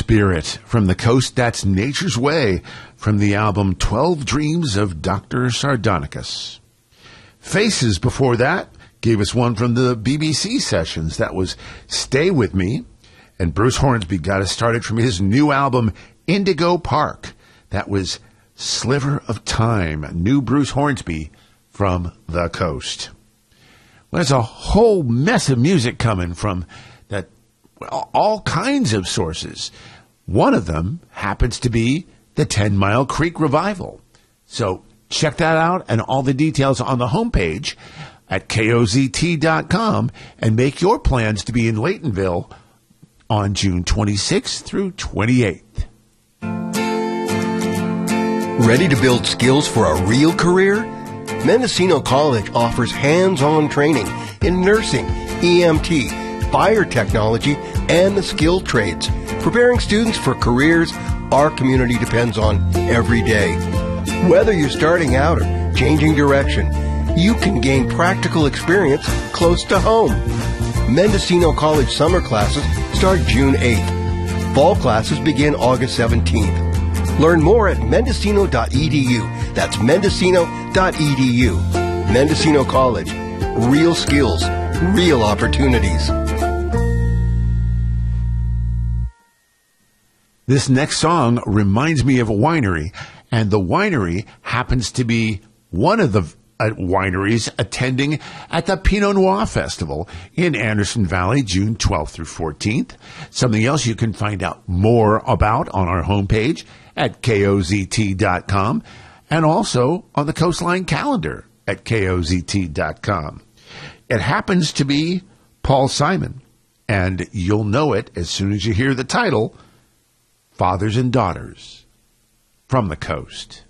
Spirit from the Coast, that's Nature's Way from the album 12 Dreams of Dr. Sardonicus. Faces before that gave us one from the BBC sessions. That was Stay With Me. And Bruce Hornsby got us started from his new album, Indigo Park. That was Sliver of Time, new Bruce Hornsby from the Coast. Well, there's a whole mess of music coming from that, well, all kinds of sources. One of them happens to be the 10 Mile Creek Revival. So check that out and all the details on the homepage at KOZT.com and make your plans to be in Laytonville on June 26th through 28th. Ready to build skills for a real career? Mendocino College offers hands-on training in nursing, EMT, fire technology, and the skilled trades, preparing students for careers our community depends on every day. Whether you're starting out or changing direction, you can gain practical experience close to home. Mendocino College summer classes start June 8th. Fall classes begin August 17th. Learn more at mendocino.edu. That's mendocino.edu. Mendocino College. Real skills, real opportunities. This next song reminds me of a winery, and the winery happens to be one of the wineries attending at the Pinot Noir Festival in Anderson Valley, June 12th through 14th. Something else you can find out more about on our homepage at KOZT.com and also on the Coastline calendar at KOZT.com. It happens to be Paul Simon, and you'll know it as soon as you hear the title, Fathers and Daughters from the Coast.